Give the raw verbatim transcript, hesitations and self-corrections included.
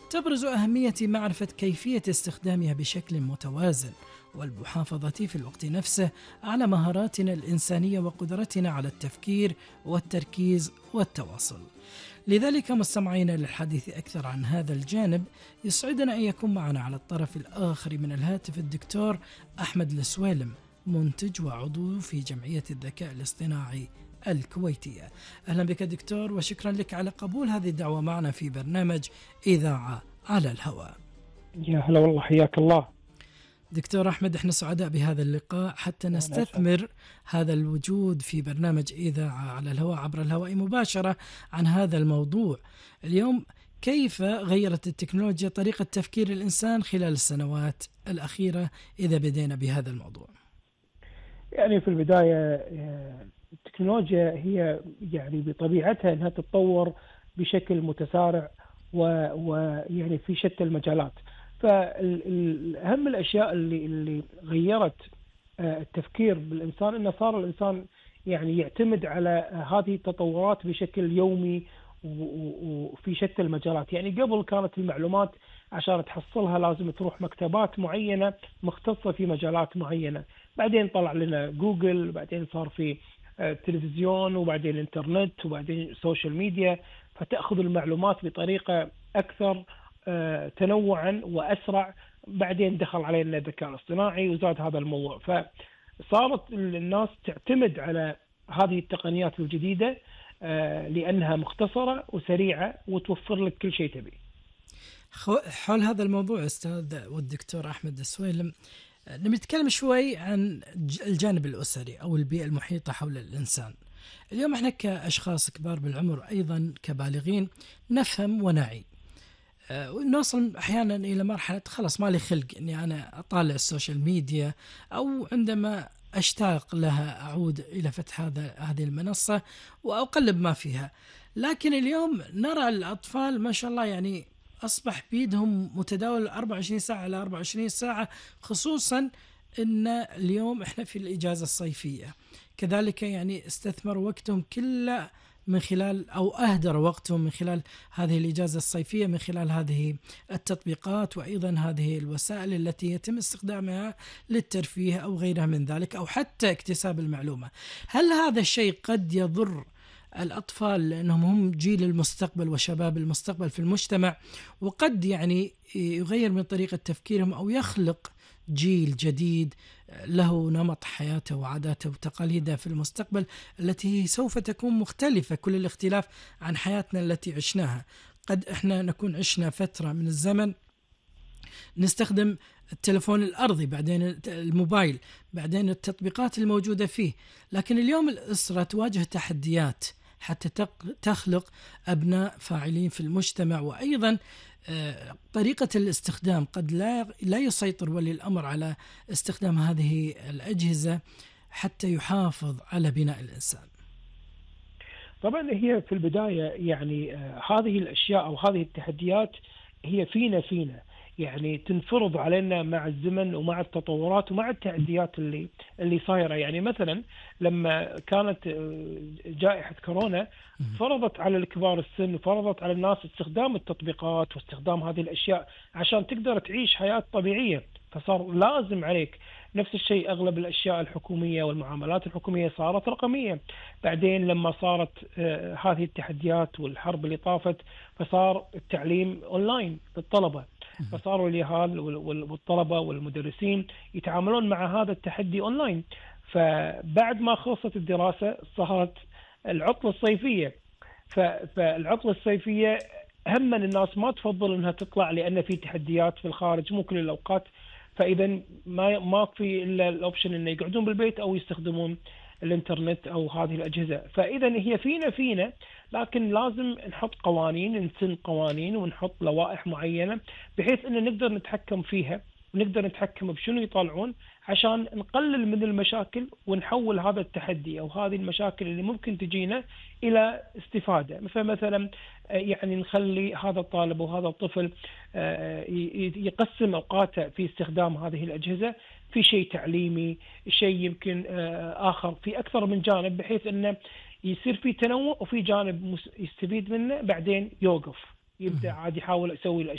تبرز أهمية معرفة كيفية استخدامها بشكل متوازن، والمحافظة في الوقت نفسه على مهاراتنا الإنسانية وقدرتنا على التفكير والتركيز والتواصل. لذلك مستمعينا للحديث أكثر عن هذا الجانب، يسعدنا أن يكون معنا على الطرف الآخر من الهاتف الدكتور أحمد السويلم، منتج وعضو في جمعية الذكاء الاصطناعي الكويتية. أهلا بك دكتور، وشكرا لك على قبول هذه الدعوة معنا في برنامج إذاعة على الهواء. يا هلا والله، حياك الله دكتور أحمد، احنا سعداء بهذا اللقاء حتى نستثمر هذا الوجود في برنامج إذاعة على الهواء عبر الهواء مباشرة عن هذا الموضوع اليوم. كيف غيرت التكنولوجيا طريقة تفكير الإنسان خلال السنوات الأخيرة، إذا بدينا بهذا الموضوع؟ يعني في البداية التكنولوجيا هي يعني بطبيعتها أنها تتطور بشكل متسارع ويعني في شتى المجالات. فأهم الأشياء اللي اللي غيرت التفكير بالإنسان أنه صار الإنسان يعني يعتمد على هذه التطورات بشكل يومي وفي شتى المجالات. يعني قبل كانت المعلومات عشان تحصلها لازم تروح مكتبات معينة مختصة في مجالات معينة، بعدين طلع لنا جوجل، وبعدين صار في تلفزيون، وبعدين الانترنت، وبعدين السوشيال ميديا، فتأخذ المعلومات بطريقة أكثر تنوعا وأسرع. بعدين دخل علينا الذكاء الاصطناعي وزاد هذا الموضوع، فصارت الناس تعتمد على هذه التقنيات الجديدة لأنها مختصرة وسريعة وتوفر لك كل شيء تبي. حول هذا الموضوع أستاذ والدكتور أحمد السويلم، نبي نتكلم شوي عن الجانب الأسري أو البيئة المحيطة حول الإنسان. اليوم احنا كأشخاص كبار بالعمر أيضا كبالغين نفهم ونعي، ونوصل أحيانا إلى مرحلة خلاص ما لي خلق أني أنا أطالع السوشيال ميديا، أو عندما أشتاق لها أعود إلى فتح هذا هذه المنصة وأقلب ما فيها. لكن اليوم نرى الأطفال ما شاء الله يعني أصبح بيدهم متداول أربعة وعشرين ساعة على أربعة وعشرين ساعة، خصوصا أن اليوم إحنا في الإجازة الصيفية، كذلك يعني استثمروا وقتهم كله من خلال أو أهدر وقتهم من خلال هذه الإجازة الصيفية من خلال هذه التطبيقات، وأيضا هذه الوسائل التي يتم استخدامها للترفيه أو غيرها من ذلك، أو حتى اكتساب المعلومة. هل هذا الشيء قد يضر الأطفال لأنهم هم جيل المستقبل وشباب المستقبل في المجتمع، وقد يعني يغير من طريقة تفكيرهم أو يخلق جيل جديد له نمط حياته وعاداته وتقاليده في المستقبل التي سوف تكون مختلفة كل الاختلاف عن حياتنا التي عشناها؟ قد احنا نكون عشنا فترة من الزمن نستخدم التلفون الأرضي، بعدين الموبايل، بعدين التطبيقات الموجودة فيه، لكن اليوم الأسرة تواجه تحديات حتى تخلق أبناء فاعلين في المجتمع. وأيضا طريقة الاستخدام قد لا لا يسيطر ولي الأمر على استخدام هذه الأجهزة حتى يحافظ على بناء الإنسان. طبعا هي في البداية يعني هذه الأشياء أو هذه التحديات هي فينا فينا يعني تنفرض علينا مع الزمن ومع التطورات ومع التحديات اللي اللي صايره. يعني مثلا لما كانت جائحة كورونا فرضت على الكبار السن وفرضت على الناس استخدام التطبيقات واستخدام هذه الأشياء عشان تقدر تعيش حياة طبيعية، فصار لازم عليك. نفس الشيء أغلب الأشياء الحكومية والمعاملات الحكومية صارت رقمية. بعدين لما صارت هذه التحديات والحرب اللي طافت فصار التعليم أونلاين للطلبة، فصاروا اليهال والطلبة والمدرسين يتعاملون مع هذا التحدي أونلاين. فبعد ما خلصت الدراسة صارت العطلة الصيفية، فالعطلة الصيفية هم الناس ما تفضل أنها تطلع لأن في تحديات في الخارج مو كل الأوقات، فإذا ما ما في إلا الأوبشن إنه يقعدون بالبيت أو يستخدمون الإنترنت أو هذه الأجهزة. فإذا هي فينا فينا لكن لازم نحط قوانين، نسن قوانين ونحط لوائح معينة بحيث إن نقدر نتحكم فيها ونقدر نتحكم بشنو يطالعون عشان نقلل من المشاكل ونحول هذا التحدي أو هذه المشاكل اللي ممكن تجينا إلى استفادة. فمثلا يعني نخلي هذا الطالب وهذا الطفل يقسم أوقاته في استخدام هذه الأجهزة في شيء تعليمي، شيء يمكن آخر في أكثر من جانب، بحيث أنه يصير في تنوع وفي جانب يستفيد منه بعدين يوقف يبدأ عاد يحاول يسوي الأشياء